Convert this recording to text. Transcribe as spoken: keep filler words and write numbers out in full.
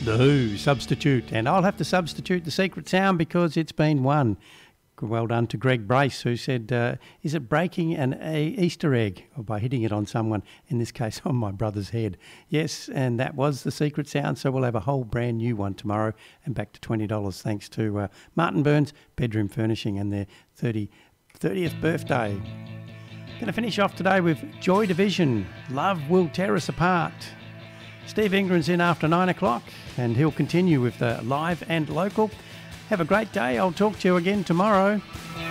The Who, Substitute. And I'll have to substitute the secret sound because it's been won. Well done to Greg Brace, who said, uh, is it breaking an a Easter egg? Or by hitting it on someone, in this case on my brother's head. Yes, and that was the secret sound, so we'll have a whole brand new one tomorrow and back to twenty dollars thanks to uh, Martin Burns, Bedroom Furnishing, and their thirtieth birthday. Going to finish off today with Joy Division, Love Will Tear Us Apart. Steve Ingram's in after nine o'clock and he'll continue with the live and local. Have a great day. I'll talk to you again tomorrow.